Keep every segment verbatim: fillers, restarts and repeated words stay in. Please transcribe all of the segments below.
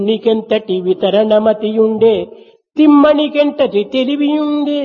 నీకెంతటి వితరణమతియుండే తిమ్మనికెంతటి తెలివియుండే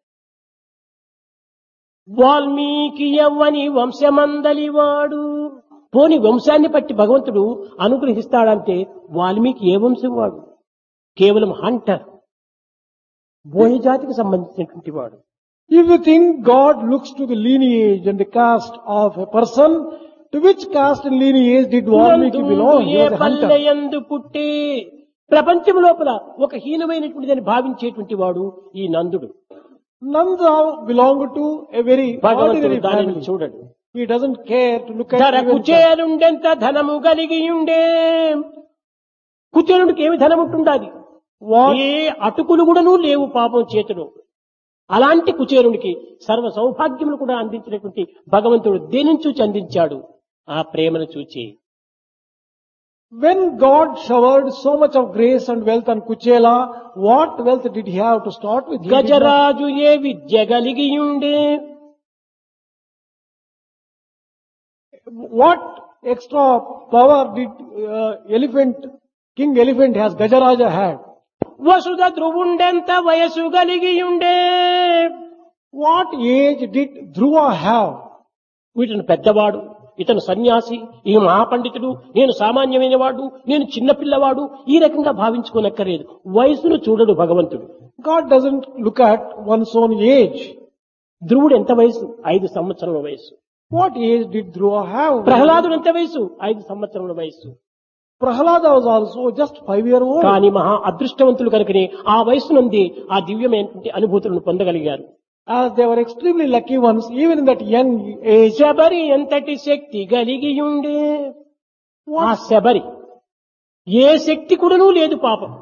వాల్మీకి యవ్వని వంశమందలివాడు. పోని వంశాన్ని బట్టి భగవంతుడు అనుగ్రహిస్తాడంటే వాల్మీకి ఏ వంశం వాడు? కేవలం హంటర్, బోయ జాతికి సంబంధించినటువంటి వాడు. If you think God looks to the lineage and the caste of a person, to which caste and lineage did Valmiki belong? He A was a hunter. పల్లెయందు పుట్టి ప్రపంచం లోపల ఒక హీనమైనటువంటిదని భావించేటువంటి వాడు ఈ నందుడు. Nanda belonged to a very భగవంతుడు ordinary దానిని family. చూడడు. He doesn't care to look at ధర even that. కుచేలుండెంత ధనము కలిగి ఉండే. కుచేలుడికి ఏమి ధనం ఉంటుండాది? What? ఏ అటుకులు కూడాను లేవు పాపం చేతిలో. అలాంటి కుచేరునికి సర్వ సౌభాగ్యములు కూడా అందించినటువంటి భగవంతుడు దేనిని చూచి అందించాడు? ఆ ప్రేమను చూచి. When God showered so much of grace and wealth on Kuchela, what wealth did he have to start with? He did not- Gajaraju ఏ విద్య కలిగి ఉండే. What extra power did uh, elephant, King Elephant has, Gajaraja had? వసుధ ధ్రువుండెంత వయసు కలిగి ఉండే. What age did Dhruva have? వీటిని పెద్దవాడు, ఇతను సన్యాసి, ఈ మహాపండితుడు, నేను సామాన్యమైన వాడు, నేను చిన్నపిల్లవాడు, ఈ రకంగా భావించుకోనక్కర్లేదు. వయసును చూడడు భగవంతుడు. God doesn't look at one's own age. ధ్రువుడు ఎంత వయసు? ఐదు సంవత్సరముల వయసు. What age did Dhruva have? ప్రహ్లాదుడు ఎంత వయసు? ఐదు సంవత్సరముల వయసు. Prahlada was also just five year old. కానీ మహా అదృష్టవంతులు కనుకనే ఆ వయసు నుండి ఆ దివ్యమైనటువంటి అనుభూతులను పొందగలిగారు. As they were extremely lucky ones, even in that young age. Sabari ఎంతటి శక్తి కలిగి ఉండే. ఆ శబరి ఏ శక్తి కూడాను లేదు పాపం.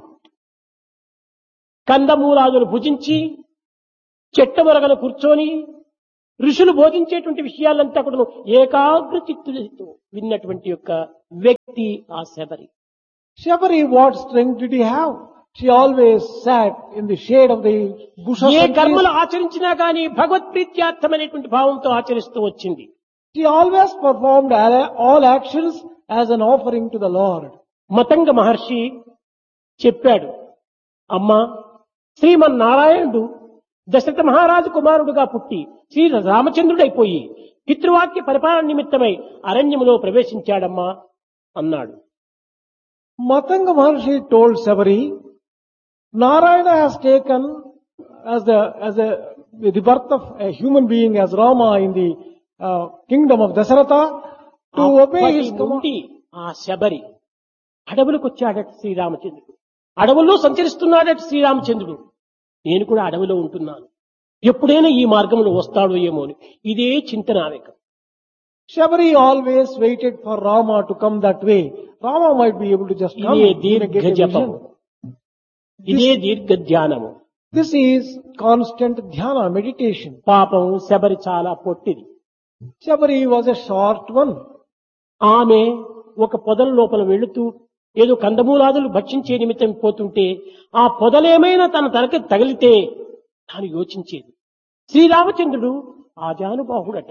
కందమూలాదులు భుజించి చెట్ట మొరగలు కూర్చొని ఋషులు బోధించేటువంటి విషయాలంతా కూడా ఏకాగ్ర చిత్తులతో విన్నటువంటి యొక్క వ్యక్తి ఆ Sabari. Shabari, what strength did he have? She always sat in the shade of the bushes. A and కర్మలు trees. ఆచరించినా గాని భగవత్ప్రీత్యార్థమైనటువంటి భావంతో ఆచరిస్తూ వచ్చింది. She always performed all all actions as an offering to the Lord. Matanga మహర్షి చెప్పాడు, అమ్మా, శ్రీమన్నారాయణుడు దశరథ మహారాజు కుమారుడుగా పుట్టి శ్రీ రామచంద్రుడైపోయి పితృవాక్య పరిపాలన నిమిత్తమై అరణ్యములో ప్రవేశించాడమ్మా అన్నాడు. Matanga Maharshi told Sabari, Narayana has taken as the as a the birth of a human being as Rama in the uh, kingdom of Dasaratha to obey అప్పటి his command. నుండి ఆ శబరి అడవులకు వచ్చాడట శ్రీరామచంద్రుడు. అడవుల్లో సంచరిస్తున్నాడట శ్రీరామచంద్రుడు. నేను కూడా అడవిలో ఉంటున్నాను, ఎప్పుడైనా ఈ మార్గంలో వస్తాడో ఏమో అని ఇదే చింతన ఆవేకం. Shabari always waited for Rama to come that way. Rama might be able to just come. ఇదే he may get దీర్ఘ a జపము, vision. ఇదే దీర్ఘ ధ్యానము. This is constant dhyana, meditation. పాపం శబరి చాలా పొట్టిది. Shabari was a short one. ఆమె ఒక పొదల లోపల వెళుతూ ఏదో కందమూలాదులు భక్షించే నిమిత్తం పోతుంటే ఆ పొదలేమైనా తన తనకి తగిలితే తాను యోచించేది. శ్రీరామచంద్రుడు ఆజానుబాహుడట.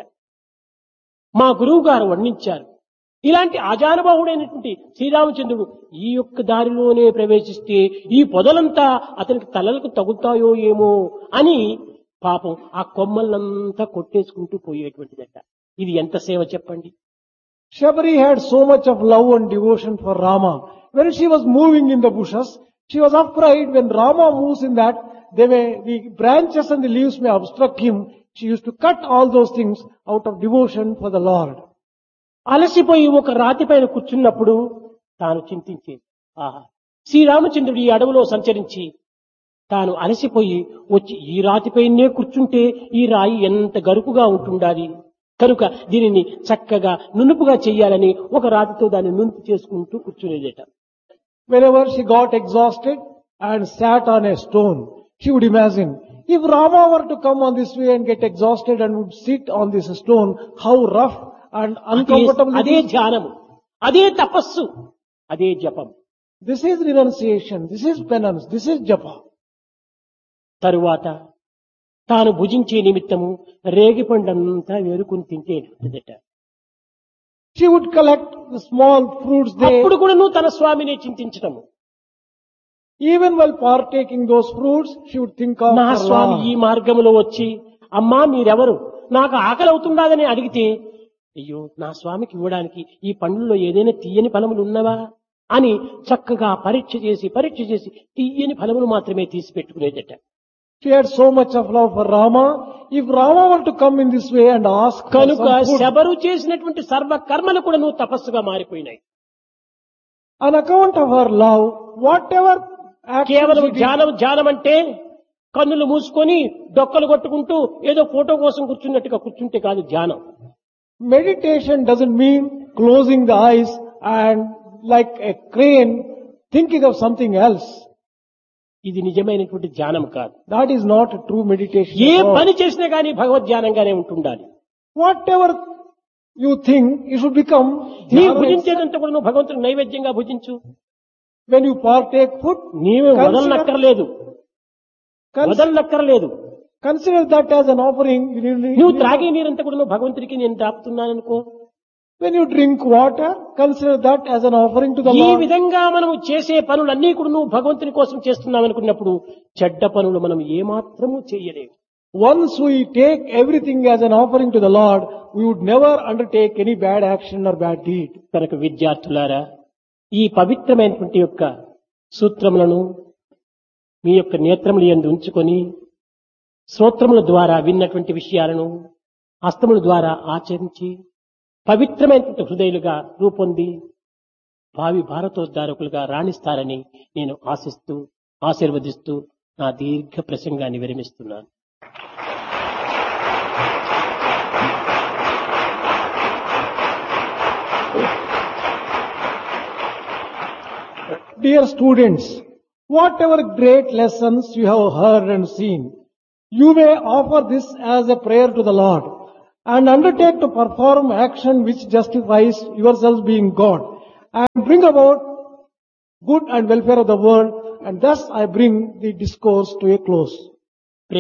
మా గురువు గారు వర్ణించారు, ఇలాంటి ఆజానుబాహుడైనటువంటి శ్రీరామచంద్రుడు ఈ యొక్క దారిలోనే ప్రవేశిస్తే ఈ పొదలంతా అతనికి తలలకు తగులుతాయో ఏమో అని పాపం ఆ కొమ్మలంతా కొట్టేసుకుంటూ పోయేటువంటిదట. ఇది ఎంత సేవ చెప్పండి. Shabari had so much of love and devotion for Rama. When she was moving in the bushes, she was afraid when Rama moves in that, they may, the branches and the leaves may obstruct him. She used to cut all those things out of devotion for the Lord. అలసిపోయి ఒక రాతి పైన కూర్చున్నప్పుడు తాను చింతించేది, ఆహా, శ్రీరామచంద్రుడు ఈ అడవిలో సంచరించి తాను అలసిపోయి వచ్చి ఈ రాతిపైనే కూర్చుంటే ఈ రాయి ఎంత గరుకుగా ఉంటుండాలి, కనుక దీనిని చక్కగా నునుపుగా చెయ్యాలని ఒక రాతితో దాన్ని నునుపు చేసుకుంటూ కూర్చునేదట. Whenever she got exhausted and sat on a stone, she would imagine, if Rama were to come on this way and get exhausted and would sit on this stone, how rough and uncomfortable it అదే is. ధ్యానము, అదే తపస్సు, అదే జపం. This is renunciation, this is penance, this is japa. తరువాత తాను భుజించే నిమిత్తము రేగిపండంతా వేరుకుని తింటేదట. She would collect the small fruits there. అప్పుడు కూడా నువ్వు తన స్వామిని చింతించటము. Even while partaking those fruits, she would think of నా her స్వామి ఈ Lord. మార్గంలో వచ్చి అమ్మా మీరెవరు నాకు ఆకలి అవుతుండాదని అడిగితే అయ్యో నా స్వామికి ఇవ్వడానికి ఈ పండ్లలో ఏదైనా తీయని ఫలములు ఉన్నవా అని చక్కగా పరీక్ష చేసి పరీక్ష చేసి తీయని ఫలములు మాత్రమే తీసి పెట్టుకునేదట. She had so much of love for Rama. If Rama were to come in this way and ask for కనుక some food, శబరు చేసినటువంటి సర్వ కర్మలు కూడా నువ్వు తపస్సుగా మారిపోయినాయి. on account of her love, whatever action కేవలం she did, ధ్యానం ధ్యానం అంటే కన్నులు మూసుకొని డొక్కలు కొట్టుకుంటూ ఏదో ఫోటో కోసం కూర్చున్నట్టుగా కూర్చుంటే కాదు ధ్యానం. meditation doesn't mean closing the eyes and like a crane thinking of something else. ఇది నిజమైనటువంటి ధ్యానం కాదు. That is not a true meditation. A at all. పని చేసినా గానీ భగవద్ ధ్యానంగానే ఉంటుండాలి. Whatever you think, you should become నీ dhyana. భుజించేదంతా కూడా నువ్వు భగవంతుని నైవేద్యంగా భుజించు. When you partake food, నీవే Consider- వదలనక్కర్లేదు cons- వదలనక్కర్లేదు. consider that as an offering. You need- నువ్వు త్రాగే నీరంతా కూడా నువ్వు భగవంతుడికి నేను తాపుతున్నాననుకో. When you drink water, consider that as an offering to the ఈ Lord. విధంగా మనము చేసే పనులన్నీ కూడా నువ్వు భగవంతుని కోసం చేస్తున్నావు అనుకున్నప్పుడు చెడ్డ పనులు మనం ఏమాత్రము చేయలేము. Once we take everything as an offering to the Lord, we would never undertake any bad action or bad deed. కనుక విద్యార్థులారా ఈ పవిత్రమైనటువంటి యొక్క సూత్రములను మీ యొక్క నేత్రముల యందు ఉంచుకొని శ్రోత్రముల ద్వారా విన్నటువంటి విషయాలను హస్తముల ద్వారా ఆచరించి పవిత్రమైనటువంటి హృదయులుగా రూపొంది భావి భారతోద్ధారకులుగా రాణిస్తారని నేను ఆశిస్తూ ఆశీర్వదిస్తూ నా దీర్ఘ ప్రసంగాన్ని విరమిస్తున్నాను. Dear students, whatever great lessons you have heard and seen, you may offer this as a prayer to the Lord and undertake to perform action which justifies yourselves being God and bring about good and welfare of the world, and thus I bring the discourse to a close.